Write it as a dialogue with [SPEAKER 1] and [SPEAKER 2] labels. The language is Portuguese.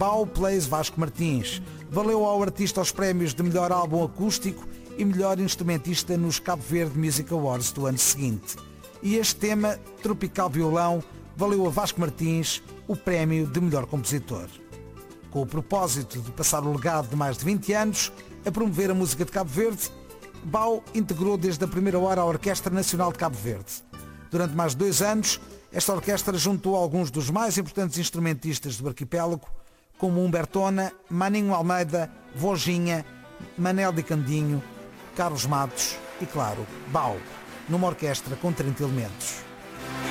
[SPEAKER 1] Bau Plays Vasco Martins. Valeu ao artista os prémios de melhor álbum acústico e melhor instrumentista nos Cabo Verde Music Awards do ano seguinte. E este tema, Tropical Violão, valeu a Vasco Martins o prémio de melhor compositor. Com o propósito de passar o legado de mais de 20 anos a promover a música de Cabo Verde, Bau integrou desde a primeira hora a Orquestra Nacional de Cabo Verde. Durante mais de 2 anos, esta orquestra juntou alguns dos mais importantes instrumentistas do arquipélago, como Humbertona, Maninho Almeida, Vojinha, Manel de Candinho, Carlos Matos e, claro, Bau, numa orquestra com 30 elementos.